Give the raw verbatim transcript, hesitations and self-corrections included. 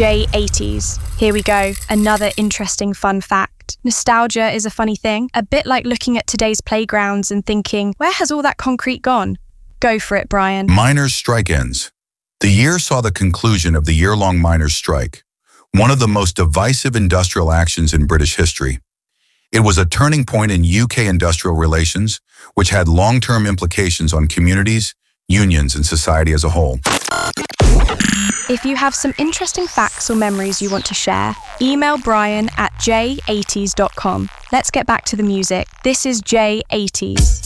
J eighties. Here we go, another interesting fun fact. Nostalgia is a funny thing, a bit like looking at today's playgrounds and thinking, where has all that concrete gone? Go for it, Brian. Miners' strike ends. The year saw the conclusion of the year-long miners' strike, one of the most divisive industrial actions in British history. It was a turning point in U K industrial relations, which had long-term implications on communities, unions, and society as a whole. If you have some interesting facts or memories you want to share, email Brian at j eighties dot com. Let's get back to the music. This is J eighties.